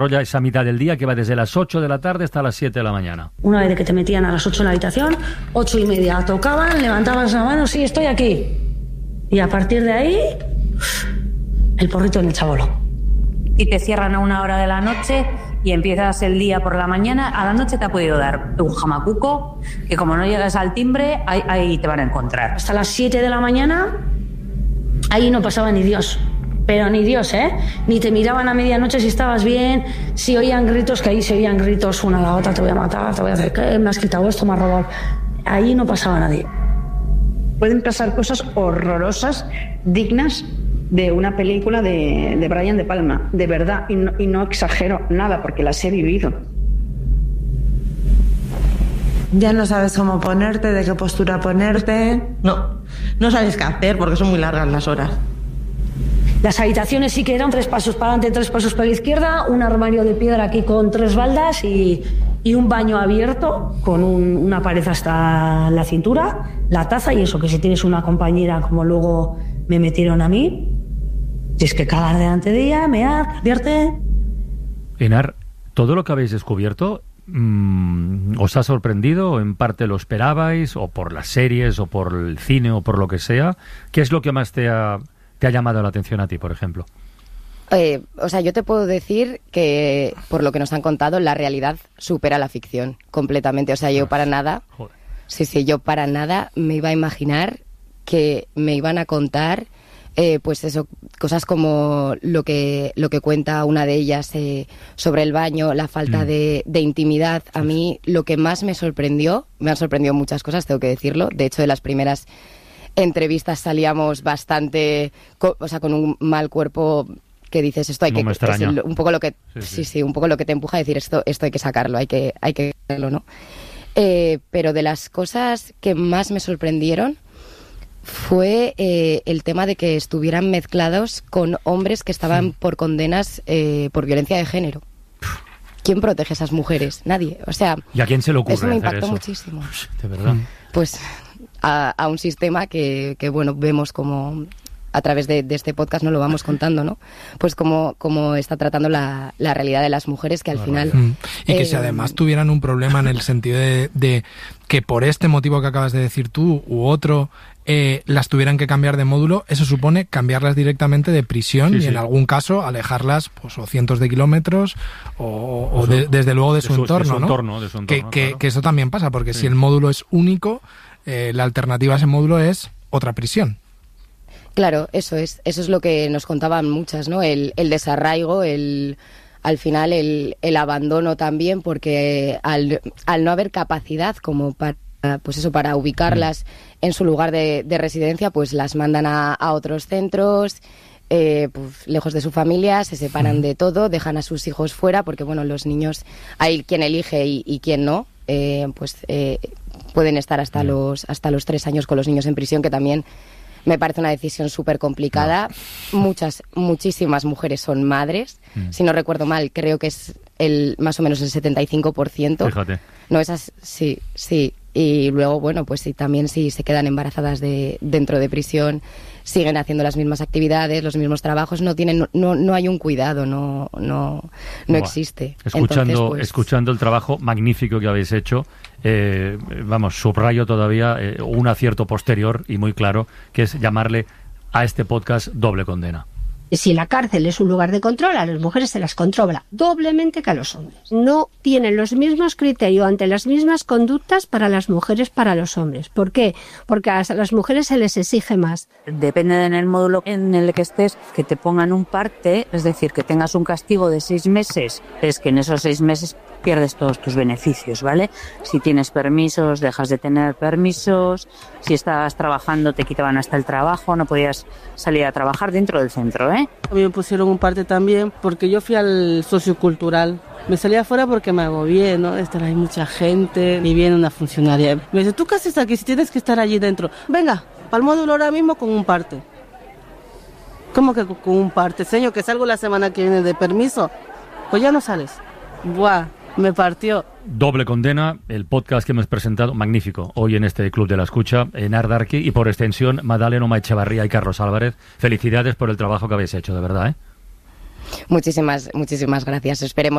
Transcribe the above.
esa mitad del día que va desde las 8 de la tarde hasta las 7 de la mañana. Una vez que te metían a las 8 en la habitación, 8:30, tocaban, levantaban la mano, sí, estoy aquí. Y a partir de ahí, el porrito en el chabolo. Y te cierran a 1 hora de la noche y empiezas el día por la mañana. A la noche te ha podido dar un jamacuco que como no llegas al timbre, ahí te van a encontrar. Hasta las 7 de la mañana, ahí no pasaba ni Dios. Pero ni Dios, ¿eh? Ni te miraban a medianoche si estabas bien, si oían gritos, que ahí se oían gritos una a la otra, te voy a matar, te voy a hacer, ¿qué? Me has quitado esto, me has robado. Ahí no pasaba nadie. Pueden pasar cosas horrorosas, dignas de una película de Brian De Palma, de verdad, y no exagero nada, porque las he vivido. Ya no sabes cómo ponerte, de qué postura ponerte. No sabes qué hacer porque son muy largas las horas. Las habitaciones sí que eran 3 pasos para adelante, 3 pasos para la izquierda, un armario de piedra aquí con 3 baldas y un baño abierto con una pared hasta la cintura, la taza y eso, que si tienes una compañera como luego me metieron a mí, si es que cagar delante de ella, mear, cambiarte. Enar, ¿todo lo que habéis descubierto os ha sorprendido? ¿En parte lo esperabais? ¿O por las series, o por el cine, o por lo que sea? ¿Qué es lo que más te ha llamado la atención a ti, por ejemplo? Yo te puedo decir que, por lo que nos han contado, la realidad supera la ficción completamente. Yo para nada... Joder. Sí, yo para nada me iba a imaginar que me iban a contar, cosas como lo que cuenta una de ellas sobre el baño, la falta de intimidad. A mí lo que más me han sorprendido muchas cosas, tengo que decirlo. De hecho, de las primeras entrevistas salíamos bastante, con un mal cuerpo que dices esto hay que un poco lo que un poco lo que te empuja a decir esto hay que sacarlo, hay que hacerlo, ¿no? Pero de las cosas que más me sorprendieron fue el tema de que estuvieran mezclados con hombres que estaban por condenas por violencia de género. ¿Quién protege a esas mujeres? Nadie. ¿Y a quién se le ocurre eso me impactó hacer eso? Muchísimo. De verdad. Pues a un sistema que vemos como a través de este podcast no lo vamos contando, ¿no? Pues como está tratando la realidad de las mujeres, que al final... Y que si además tuvieran un problema en el sentido de que por este motivo que acabas de decir tú u otro las tuvieran que cambiar de módulo, eso supone cambiarlas directamente de prisión y en algún caso alejarlas o cientos de kilómetros o desde luego de su entorno, ¿no? Que eso también pasa, porque si el módulo es único, la alternativa a ese módulo es otra prisión. Claro, eso es lo que nos contaban muchas, ¿no? El desarraigo, al final el abandono también, porque al no haber capacidad como para ubicarlas en su lugar de residencia, pues las mandan a otros centros, lejos de su familia, se separan de todo, dejan a sus hijos fuera, porque los niños, hay quien elige y quien no, pueden estar hasta los 3 años con los niños en prisión, que también me parece una decisión súper complicada. Muchísimas mujeres son madres. Si no recuerdo mal, creo que es más o menos el 75%. Fíjate. No, esas sí. Y luego, pues sí, también si se quedan embarazadas dentro de prisión, siguen haciendo las mismas actividades, los mismos trabajos, no hay un cuidado, no existe. Escuchando el trabajo magnífico que habéis hecho, subrayo todavía un acierto posterior y muy claro, que es llamarle a este podcast Doble Condena. Si la cárcel es un lugar de control, a las mujeres se las controla doblemente que a los hombres. No tienen los mismos criterios ante las mismas conductas para las mujeres para los hombres. ¿Por qué? Porque a las mujeres se les exige más. Depende en el módulo en el que estés, que te pongan un parte, es decir, que tengas un castigo de 6 meses, es que en esos 6 meses pierdes todos tus beneficios, ¿vale? Si tienes permisos, dejas de tener permisos, si estabas trabajando te quitaban hasta el trabajo, no podías salir a trabajar dentro del centro, ¿eh? A mí me pusieron un parte también porque yo fui al sociocultural. Me salí afuera porque me agobié, ¿no? Hay mucha gente y viene una funcionaria. Me dice, ¿tú qué haces aquí si tienes que estar allí dentro? Venga, para el módulo ahora mismo con un parte. ¿Cómo que con un parte? Señor, que salgo la semana que viene de permiso. Pues ya no sales. Buah, me partió. Doble Condena, el podcast que hemos presentado, magnífico, hoy en este Club de la Escucha, Enar Darqui y por extensión Madalen Oma Echevarría y Carlos Álvarez. Felicidades por el trabajo que habéis hecho, de verdad, ¿eh? Muchísimas gracias. Esperemos